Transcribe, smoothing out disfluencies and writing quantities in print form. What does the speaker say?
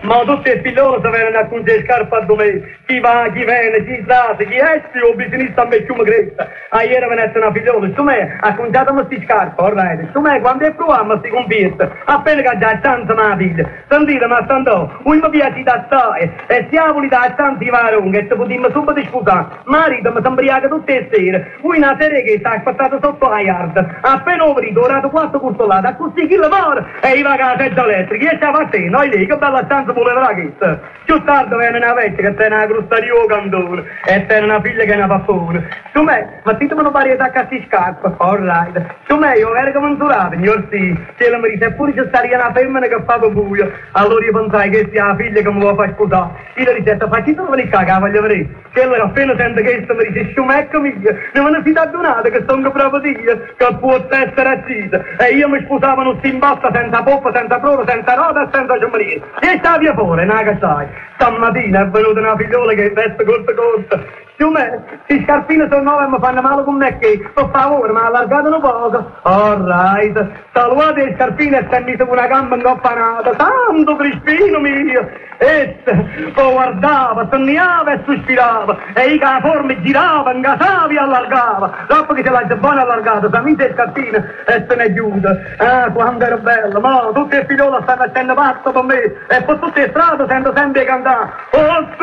ma tutti i figlioli si vengono a cucire scarpe a domenica. Chi va, chi viene, chi slasa, chi esce, o bisogna a me più magretta. A ieri venette una figliola, insomma, ha conciato queste scarpe, alright. Insomma, quando è provato, si convierte. Appena che già tanto ma figlia. Sentite, ma stando, un mi piace da stare, e siamo lì da tanti varoni, e ti potremmo subito scusare. Marito mi sembriaca tutte le sere, voi una serie che sta aspettato sotto la yard. Appena ovrito, orato 4 costolate, a così chi lavora, e i va a seggia elettrica, e stava a te, noi lì, che bella stanza voleva la chetta. Più tardi viene una vecchia che tiene una crustaria candore, e tiene una figlia che è una pappone. Insomma, ma ditemi una varietà a queste scarpe, alright. Insomma, io ero commensurato, signor sì, se la mi dice, eppure c'è stata una femmina che fa buio, allora io pensai che sia la figlia che mi vuole far sposare. Io le dicevo, facciamo venire qua, che la voglio vedere. Che allora appena sente che mi dice, sciumecco mia, non me ne si dà donata, che sono proprio io, che può essere accisa. E io mi sposavo non si imbotta, senza poppa, senza prova, senza roda e senza ciamarino. E sta via fuori, no che sai. Stamattina è venuta una figliola che veste corta. Si scarpine sono nuove e mi fanno male con me che, per favore, ma allargate un poco. Alright, salvate le scarpine e stai con una gamba ingoppanata. Santo Crispino mio! Esse, poi guardava, sognava e sospirava, e io che la forma girava, ingasava e allargava. Dopo che se l'ha già buona allargata, si mise le scarpine e se ne chiude. Ah, quando era bello, ma tutte le figliole stanno facendo pazzo per me, e per tutte le strade sento sempre cantare. Oh,